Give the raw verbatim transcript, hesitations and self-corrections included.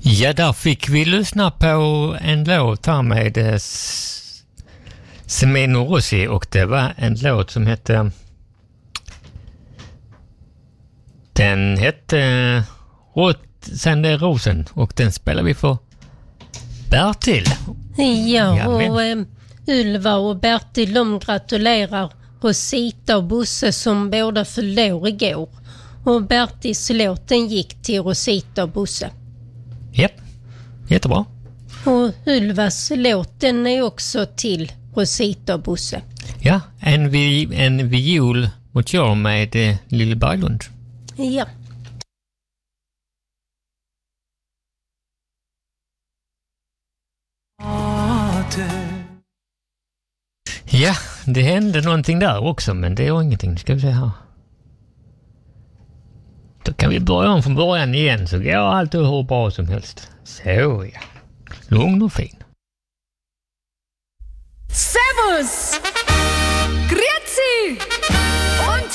Ja, där fick vi lyssna på en låt här med eh, Semeno Rossi, och det var en låt som hette den hette Rot Sande Rosen, och den spelar vi för Bertil. Ja, ja och eh, Ylva och Bertil, de gratulerar Rosita och Bosse som båda fyllde år igår. Och Bertils låten gick till Rosita och Bosse. Japp, jättebra. Och Ylvas låten är också till Rosita och Bosse. Ja, en, vi, en viol mot jag med eh, Lille Berglund. Ja. Ja, det hände någonting där också, men det är ingenting. Ska vi se här. Då kan vi börja om från början igen, så går allt hur bra som helst. Så ja, lugn och fin. Servus!